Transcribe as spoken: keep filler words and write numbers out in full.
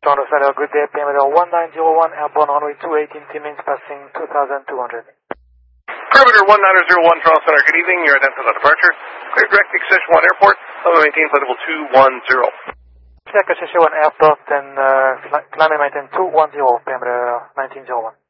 Toronto Center, good day, P M L one nine zero one, airborne runway two eighteen, T minutes passing two thousand two hundred. Perimeter one nine zero one, Toronto Center, good evening, you're identified on departure. Clear direct to Extension one Airport, level maintain flight level two one zero. Check Extension one Airport and uh, climb and maintain two one zero, P M L nineteen zero one.